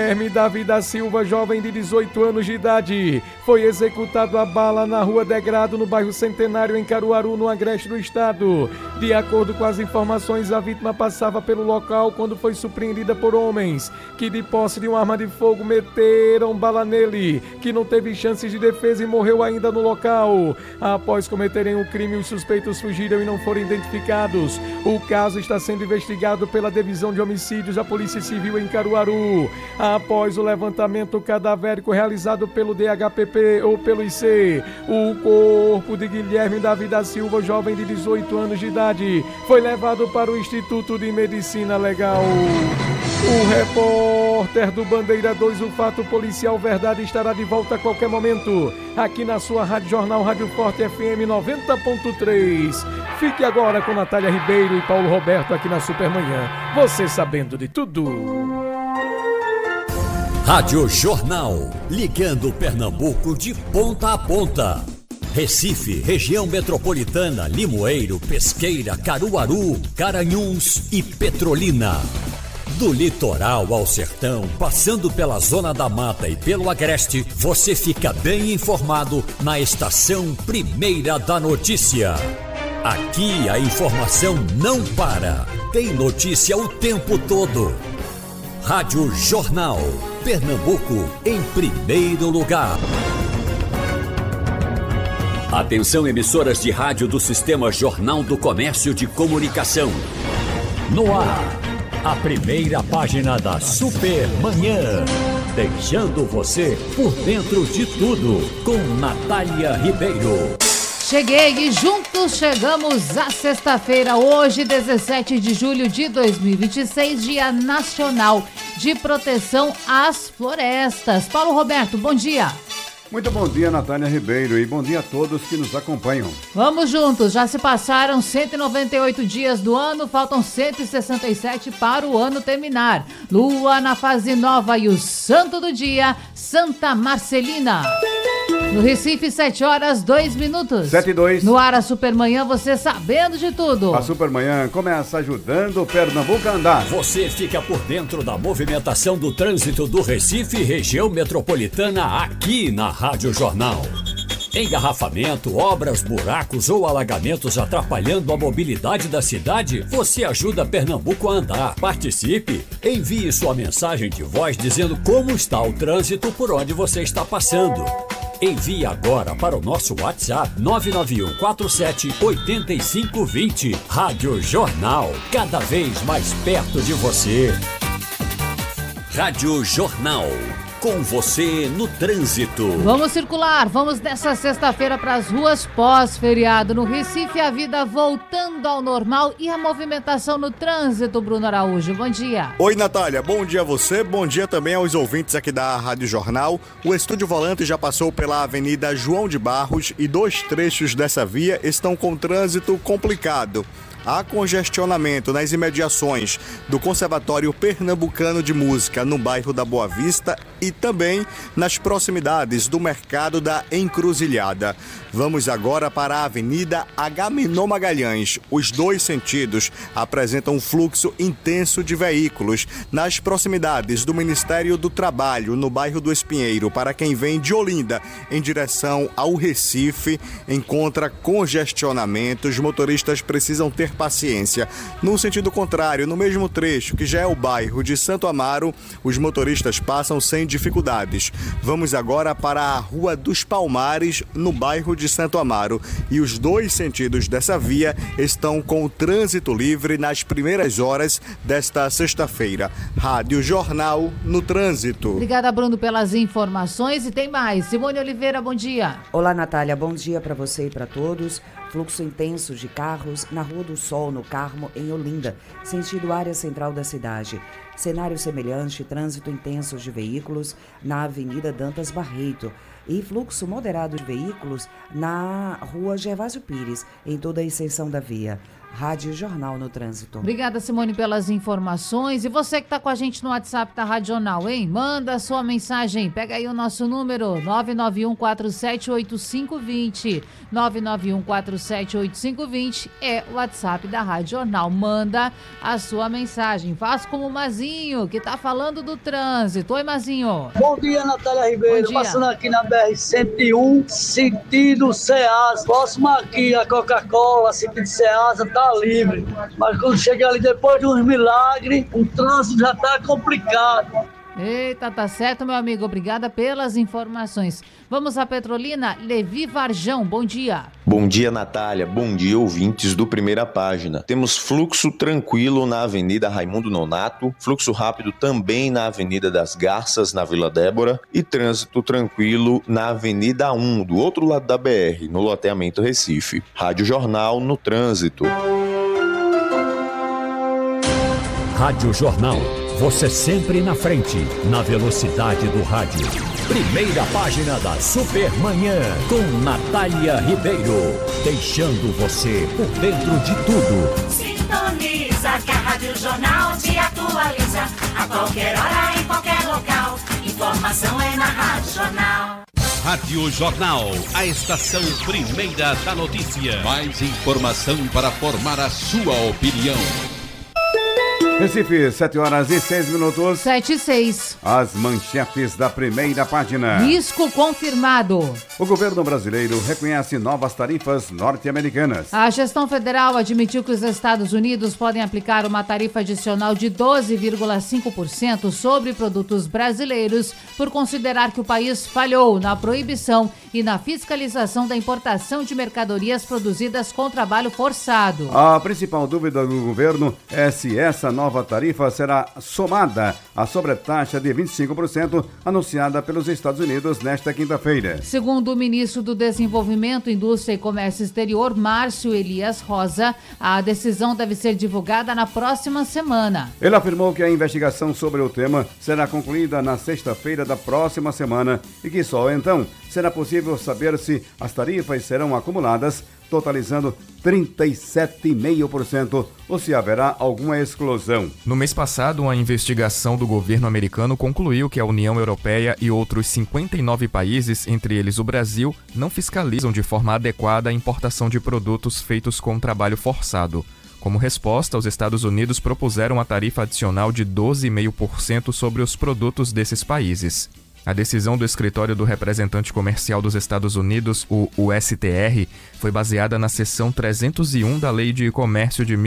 Guilherme Davi da Silva, jovem de 18 anos de idade, foi executado a bala na rua Degrado, no bairro Centenário, em Caruaru, no agreste do estado. De acordo com as informações, a vítima passava pelo local quando foi surpreendida por homens que, de posse de uma arma de fogo, meteram bala nele, que não teve chances de defesa e morreu ainda no local. Após cometerem o crime, os suspeitos fugiram e não foram identificados. O caso está sendo investigado pela Divisão de Homicídios da Polícia Civil em Caruaru. Após o levantamento cadavérico realizado pelo DHPP ou pelo IC, o corpo de Guilherme Davi da Silva, jovem de 18 anos de idade, foi levado para o Instituto de Medicina Legal. O repórter do Bandeira 2, o Fato Policial Verdade, estará de volta a qualquer momento, aqui na sua Rádio Jornal, Rádio Forte FM 90.3. Fique agora com Natália Ribeiro e Paulo Roberto aqui na Supermanhã. Você sabendo de tudo. Rádio Jornal, ligando Pernambuco de ponta a ponta. Recife, região metropolitana, Limoeiro, Pesqueira, Caruaru, Garanhuns e Petrolina. Do litoral ao sertão, passando pela Zona da Mata e pelo Agreste, você fica bem informado na Estação Primeira da Notícia. Aqui a informação não para, tem notícia o tempo todo. Rádio Jornal, Pernambuco em primeiro lugar. Atenção, emissoras de rádio do Sistema Jornal do Comércio de Comunicação. No ar, a primeira página da Supermanhã, deixando você por dentro de tudo, com Natália Ribeiro. Cheguei e juntos chegamos à sexta-feira, hoje, 17 de julho de 2026, Dia Nacional de Proteção às Florestas. Paulo Roberto, bom dia. Muito bom dia, Natália Ribeiro, e bom dia a todos que nos acompanham. Vamos juntos, já se passaram 198 dias do ano, faltam 167 para o ano terminar. Lua na fase nova e o santo do dia, Santa Marcelina. No Recife, 7 horas, 2 minutos. 7 e 2. No ar, a Supermanhã, você sabendo de tudo. A Supermanhã começa ajudando o Pernambuco a andar. Você fica por dentro da movimentação do trânsito do Recife, região metropolitana, aqui na Rádio Jornal. Engarrafamento, obras, buracos ou alagamentos atrapalhando a mobilidade da cidade? Você ajuda Pernambuco a andar. Participe! Envie sua mensagem de voz dizendo como está o trânsito por onde você está passando. Envie agora para o nosso WhatsApp 991478520. Rádio Jornal, cada vez mais perto de você. Rádio Jornal, com você no trânsito. Vamos circular, vamos nessa sexta-feira para as ruas pós-feriado. No Recife, a vida voltando ao normal e a movimentação no trânsito. Bruno Araújo, bom dia. Oi, Natália, bom dia a você, bom dia também aos ouvintes aqui da Rádio Jornal. O Estúdio Volante já passou pela Avenida João de Barros e 2 trechos dessa via estão com trânsito complicado. Há congestionamento nas imediações do Conservatório Pernambucano de Música, no bairro da Boa Vista, e também nas proximidades do Mercado da Encruzilhada. Vamos agora para a Avenida Agamenon Magalhães. Os 2 sentidos apresentam um fluxo intenso de veículos nas proximidades do Ministério do Trabalho, no bairro do Espinheiro. Para quem vem de Olinda em direção ao Recife, encontra congestionamento. Os motoristas precisam ter paciência. No sentido contrário, no mesmo trecho, que já é o bairro de Santo Amaro, os motoristas passam sem dificuldades. Vamos agora para a Rua dos Palmares, no bairro de Santo Amaro. E os 2 sentidos dessa via estão com o trânsito livre nas primeiras horas desta sexta-feira. Rádio Jornal no trânsito. Obrigada, Bruno, pelas informações. E tem mais. Simone Oliveira, bom dia. Olá, Natália, bom dia para você e para todos. Fluxo intenso de carros na Rua do Sol, no Carmo, em Olinda, sentido área central da cidade. Cenário semelhante, trânsito intenso de veículos na Avenida Dantas Barreto e fluxo moderado de veículos na Rua Gervásio Pires, em toda a extensão da via. Rádio Jornal no Trânsito. Obrigada, Simone, pelas informações. E você que está com a gente no WhatsApp da Rádio Jornal, hein? Manda a sua mensagem. Pega aí o nosso número, 991478520. 991478520 é o WhatsApp da Rádio Jornal. Manda a sua mensagem. Faz como o Mazinho, que está falando do trânsito. Oi, Mazinho. Bom dia, Natália Ribeiro. Passando aqui na BR-101, sentido Ceasa. Próximo aqui a Coca-Cola, sentido Ceasa, tá livre. Mas quando chega ali depois de uns milagres, o trânsito já tá complicado. Eita, tá certo, meu amigo. Obrigada pelas informações. Vamos à Petrolina. Levi Varjão, bom dia. Bom dia, Natália. Bom dia, ouvintes do Primeira Página. Temos fluxo tranquilo na Avenida Raimundo Nonato, fluxo rápido também na Avenida das Garças, na Vila Débora, e trânsito tranquilo na Avenida 1, do outro lado da BR, no loteamento Recife. Rádio Jornal no Trânsito. Rádio Jornal. Você sempre na frente, na velocidade do rádio. Primeira Página da Supermanhã, com Natália Ribeiro. Deixando você por dentro de tudo. Sintoniza que a Rádio Jornal te atualiza. A qualquer hora, em qualquer local. Informação é na Rádio Jornal. Rádio Jornal, a estação primeira da notícia. Mais informação para formar a sua opinião. Recife, 7h06. 7h06. As manchetes da Primeira Página. Risco confirmado. O governo brasileiro reconhece novas tarifas norte-americanas. A gestão federal admitiu que os Estados Unidos podem aplicar uma tarifa adicional de 12,5% sobre produtos brasileiros por considerar que o país falhou na proibição e na fiscalização da importação de mercadorias produzidas com trabalho forçado. A principal dúvida do governo é se essa nova tarifa será somada à sobretaxa de 25% anunciada pelos Estados Unidos nesta quinta-feira. Segundo o ministro do Desenvolvimento, Indústria e Comércio Exterior, Márcio Elias Rosa, a decisão deve ser divulgada na próxima semana. Ele afirmou que a investigação sobre o tema será concluída na sexta-feira da próxima semana e que só então será possível saber se as tarifas serão acumuladas, totalizando 37,5%, ou se haverá alguma exclusão. No mês passado, uma investigação do governo americano concluiu que a União Europeia e outros 59 países, entre eles o Brasil, não fiscalizam de forma adequada a importação de produtos feitos com trabalho forçado. Como resposta, os Estados Unidos propuseram a tarifa adicional de 12,5% sobre os produtos desses países. A decisão do Escritório do Representante Comercial dos Estados Unidos, o USTR, foi baseada na seção 301 da Lei de Comércio de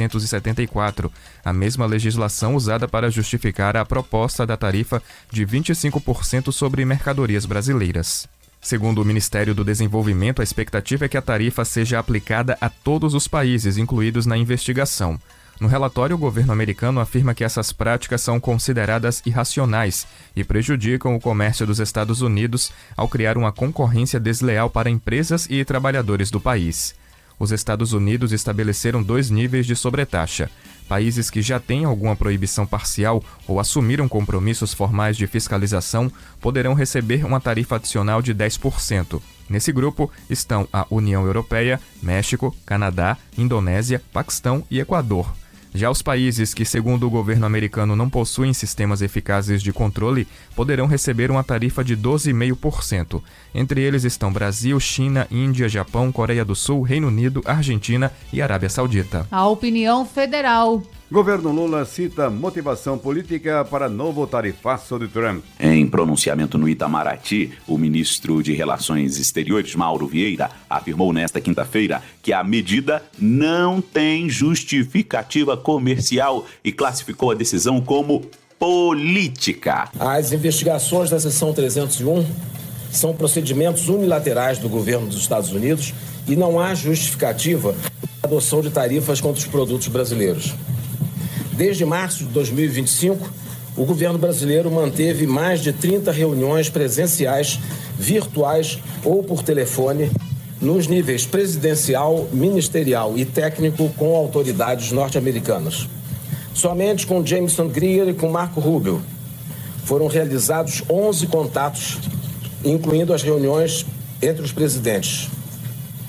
1974, a mesma legislação usada para justificar a proposta da tarifa de 25% sobre mercadorias brasileiras. Segundo o Ministério do Desenvolvimento, a expectativa é que a tarifa seja aplicada a todos os países incluídos na investigação. No relatório, o governo americano afirma que essas práticas são consideradas irracionais e prejudicam o comércio dos Estados Unidos ao criar uma concorrência desleal para empresas e trabalhadores do país. Os Estados Unidos estabeleceram 2 níveis de sobretaxa. Países que já têm alguma proibição parcial ou assumiram compromissos formais de fiscalização poderão receber uma tarifa adicional de 10%. Nesse grupo estão a União Europeia, México, Canadá, Indonésia, Paquistão e Equador. Já os países que, segundo o governo americano, não possuem sistemas eficazes de controle, poderão receber uma tarifa de 12,5%. Entre eles estão Brasil, China, Índia, Japão, Coreia do Sul, Reino Unido, Argentina e Arábia Saudita. A opinião federal. Governo Lula cita motivação política para novo tarifaço de Trump. Em pronunciamento no Itamaraty, o ministro de Relações Exteriores, Mauro Vieira, afirmou nesta quinta-feira que a medida não tem justificativa comercial e classificou a decisão como política. As investigações da seção 301 são procedimentos unilaterais do governo dos Estados Unidos e não há justificativa para a adoção de tarifas contra os produtos brasileiros. Desde março de 2025, o governo brasileiro manteve mais de 30 reuniões presenciais, virtuais ou por telefone, nos níveis presidencial, ministerial e técnico com autoridades norte-americanas. Somente com Jameson Greer e com Marco Rubio foram realizados 11 contatos, incluindo as reuniões entre os presidentes.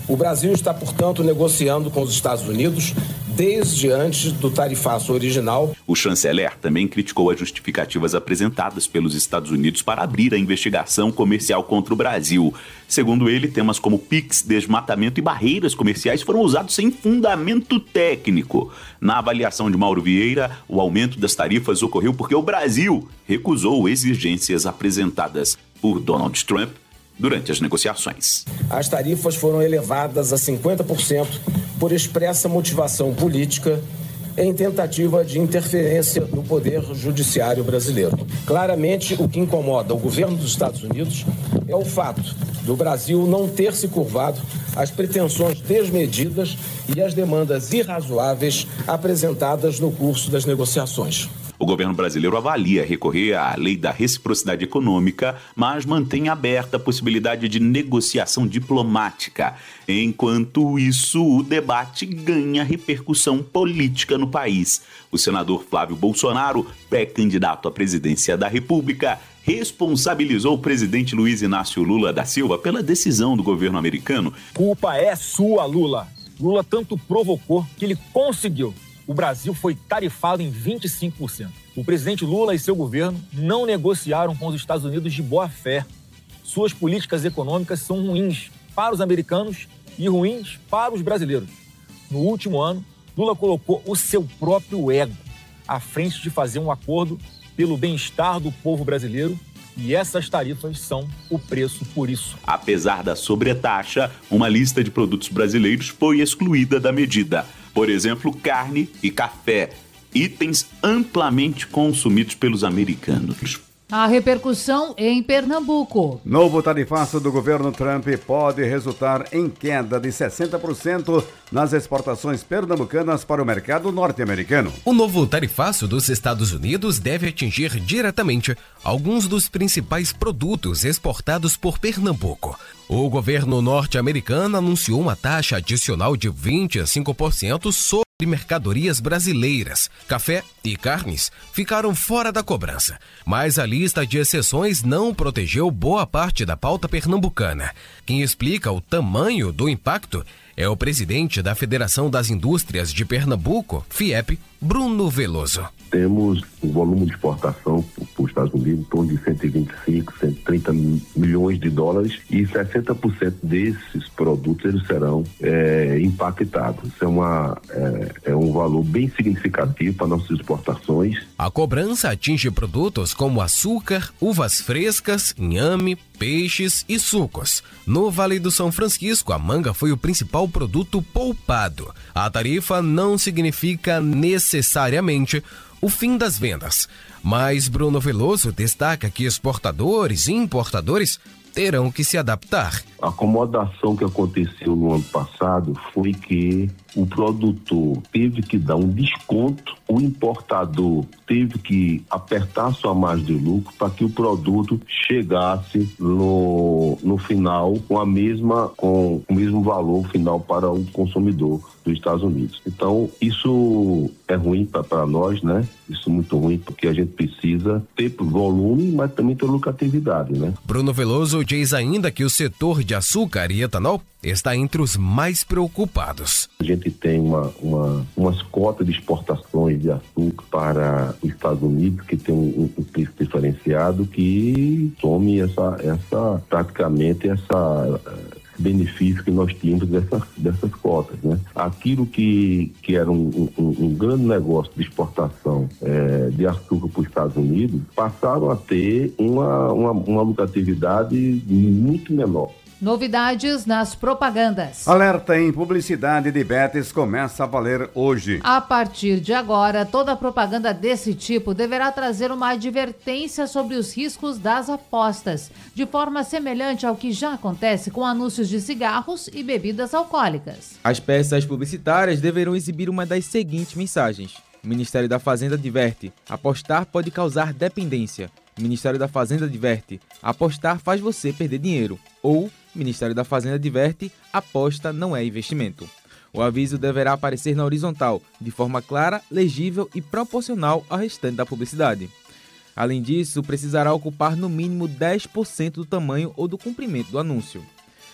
O Brasil está, portanto, negociando com os Estados Unidos desde antes do tarifaço original. O chanceler também criticou as justificativas apresentadas pelos Estados Unidos para abrir a investigação comercial contra o Brasil. Segundo ele, temas como PIX, desmatamento e barreiras comerciais foram usados sem fundamento técnico. Na avaliação de Mauro Vieira, o aumento das tarifas ocorreu porque o Brasil recusou exigências apresentadas por Donald Trump durante as negociações. As tarifas foram elevadas a 50% por expressa motivação política em tentativa de interferência no poder judiciário brasileiro. Claramente, o que incomoda o governo dos Estados Unidos é o fato do Brasil não ter se curvado às pretensões desmedidas e às demandas irrazoáveis apresentadas no curso das negociações. O governo brasileiro avalia recorrer à lei da reciprocidade econômica, mas mantém aberta a possibilidade de negociação diplomática. Enquanto isso, o debate ganha repercussão política no país. O senador Flávio Bolsonaro, pré-candidato à presidência da República, responsabilizou o presidente Luiz Inácio Lula da Silva pela decisão do governo americano. Culpa é sua, Lula. Lula tanto provocou que ele conseguiu. O Brasil foi tarifado em 25%. O presidente Lula e seu governo não negociaram com os Estados Unidos de boa fé. Suas políticas econômicas são ruins para os americanos e ruins para os brasileiros. No último ano, Lula colocou o seu próprio ego à frente de fazer um acordo pelo bem-estar do povo brasileiro, e essas tarifas são o preço por isso. Apesar da sobretaxa, uma lista de produtos brasileiros foi excluída da medida. Por exemplo, carne e café, itens amplamente consumidos pelos americanos. A repercussão em Pernambuco. Novo tarifaço do governo Trump pode resultar em queda de 60% nas exportações pernambucanas para o mercado norte-americano. O novo tarifaço dos Estados Unidos deve atingir diretamente alguns dos principais produtos exportados por Pernambuco. O governo norte-americano anunciou uma taxa adicional de 25% sobre mercadorias brasileiras. Café e carnes ficaram fora da cobrança, mas a lista de exceções não protegeu boa parte da pauta pernambucana. Quem explica o tamanho do impacto é o presidente da Federação das Indústrias de Pernambuco, FIEP, Bruno Veloso. Temos um volume de exportação para os Estados Unidos em torno de 125, 130 milhões de dólares, e 60% desses produtos eles serão impactados. Isso é um valor bem significativo para nossas exportações. A cobrança atinge produtos como açúcar, uvas frescas, inhame, peixes e sucos. No Vale do São Francisco, a manga foi o principal produto poupado. A tarifa não significa necessariamente o fim das vendas, mas Bruno Veloso destaca que exportadores e importadores terão que se adaptar. A acomodação que aconteceu no ano passado foi que o produtor teve que dar um desconto, o importador teve que apertar sua margem de lucro para que o produto chegasse no final com o mesmo valor final para o consumidor dos Estados Unidos. Então, isso é ruim para nós, né? Isso é muito ruim porque a gente precisa ter volume, mas também ter lucratividade, né? Bruno Veloso diz ainda que o setor de açúcar e etanol está entre os mais preocupados. A gente tem umas cotas de exportações de açúcar para os Estados Unidos que tem um preço diferenciado que tome praticamente essa benefício que nós tínhamos dessas cotas, né? Aquilo que era um grande negócio de exportação de açúcar para os Estados Unidos passaram a ter uma lucratividade muito menor. Novidades nas propagandas. Alerta em publicidade de bets começa a valer hoje. A partir de agora, toda propaganda desse tipo deverá trazer uma advertência sobre os riscos das apostas, de forma semelhante ao que já acontece com anúncios de cigarros e bebidas alcoólicas. As peças publicitárias deverão exibir uma das seguintes mensagens. O Ministério da Fazenda adverte: apostar pode causar dependência. O Ministério da Fazenda adverte: apostar faz você perder dinheiro. Ou Ministério da Fazenda adverte: aposta não é investimento. O aviso deverá aparecer na horizontal, de forma clara, legível e proporcional ao restante da publicidade. Além disso, precisará ocupar no mínimo 10% do tamanho ou do comprimento do anúncio.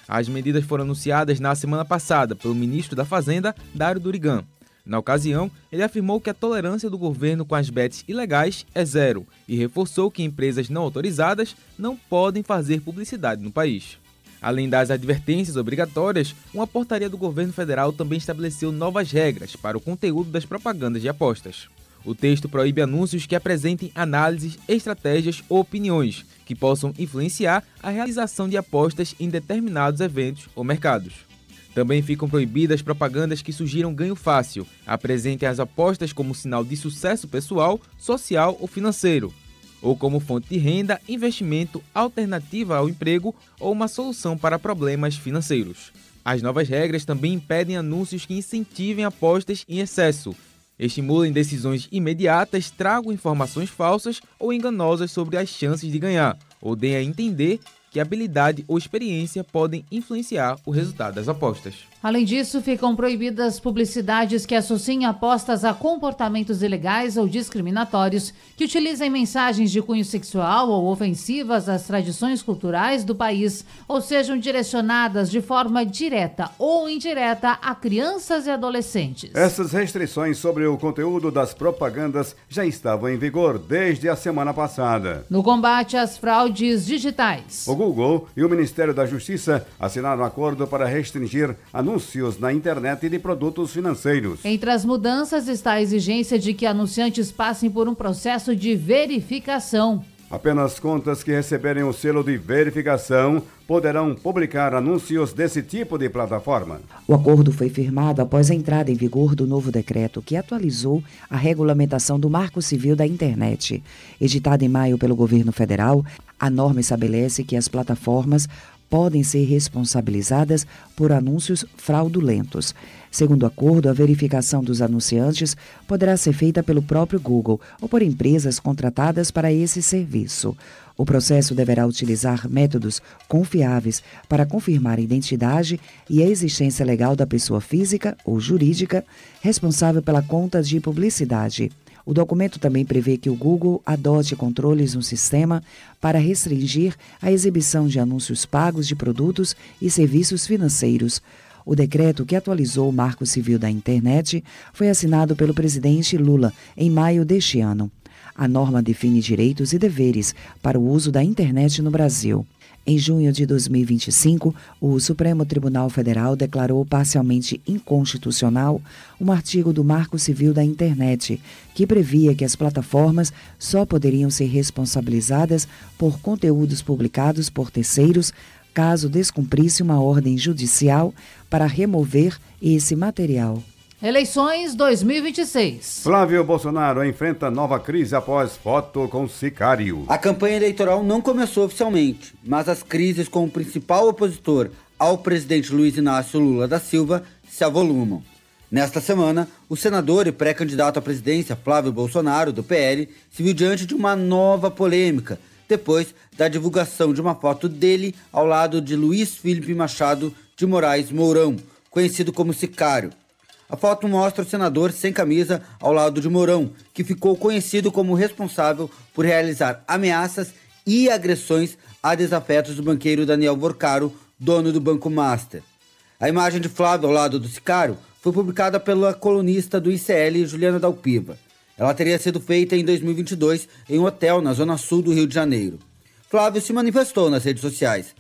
As medidas foram anunciadas na semana passada pelo ministro da Fazenda, Dário Durigan. Na ocasião, ele afirmou que a tolerância do governo com as bets ilegais é zero e reforçou que empresas não autorizadas não podem fazer publicidade no país. Além das advertências obrigatórias, uma portaria do governo federal também estabeleceu novas regras para o conteúdo das propagandas de apostas. O texto proíbe anúncios que apresentem análises, estratégias ou opiniões que possam influenciar a realização de apostas em determinados eventos ou mercados. Também ficam proibidas propagandas que sugiram ganho fácil, apresentem as apostas como sinal de sucesso pessoal, social ou financeiro, ou como fonte de renda, investimento, alternativa ao emprego ou uma solução para problemas financeiros. As novas regras também impedem anúncios que incentivem apostas em excesso, estimulem decisões imediatas, tragam informações falsas ou enganosas sobre as chances de ganhar, ou deem a entender que habilidade ou experiência podem influenciar o resultado das apostas. Além disso, ficam proibidas publicidades que associem apostas a comportamentos ilegais ou discriminatórios, que utilizem mensagens de cunho sexual ou ofensivas às tradições culturais do país, ou sejam direcionadas de forma direta ou indireta a crianças e adolescentes. Essas restrições sobre o conteúdo das propagandas já estavam em vigor desde a semana passada. No combate às fraudes digitais, o Google e o Ministério da Justiça assinaram um acordo para restringir anúncios na internet de produtos financeiros. Entre as mudanças está a exigência de que anunciantes passem por um processo de verificação. Apenas contas que receberem o selo de verificação poderão publicar anúncios desse tipo de plataforma. O acordo foi firmado após a entrada em vigor do novo decreto que atualizou a regulamentação do Marco Civil da Internet. Editada em maio pelo governo federal, a norma estabelece que as plataformas podem ser responsabilizadas por anúncios fraudulentos. Segundo o acordo, a verificação dos anunciantes poderá ser feita pelo próprio Google ou por empresas contratadas para esse serviço. O processo deverá utilizar métodos confiáveis para confirmar a identidade e a existência legal da pessoa física ou jurídica responsável pela conta de publicidade. O documento também prevê que o Google adote controles no sistema para restringir a exibição de anúncios pagos de produtos e serviços financeiros. O decreto que atualizou o Marco Civil da Internet foi assinado pelo presidente Lula em maio deste ano. A norma define direitos e deveres para o uso da internet no Brasil. Em junho de 2025, o Supremo Tribunal Federal declarou parcialmente inconstitucional um artigo do Marco Civil da Internet, que previa que as plataformas só poderiam ser responsabilizadas por conteúdos publicados por terceiros, caso descumprisse uma ordem judicial para remover esse material. Eleições 2026. Flávio Bolsonaro enfrenta nova crise após foto com sicário. A campanha eleitoral não começou oficialmente, mas as crises com o principal opositor ao presidente Luiz Inácio Lula da Silva se avolumam. Nesta semana, o senador e pré-candidato à presidência Flávio Bolsonaro, do PL, se viu diante de uma nova polêmica, depois da divulgação de uma foto dele ao lado de Luiz Felipe Machado de Moraes Mourão, conhecido como Sicário. A foto mostra o senador sem camisa ao lado de Mourão, que ficou conhecido como responsável por realizar ameaças e agressões a desafetos do banqueiro Daniel Vorcaro, dono do Banco Master. A imagem de Flávio ao lado do Sicário foi publicada pela colunista do ICL, Juliana Dalpiva. Ela teria sido feita em 2022 em um hotel na zona sul do Rio de Janeiro. Flávio se manifestou nas redes sociais,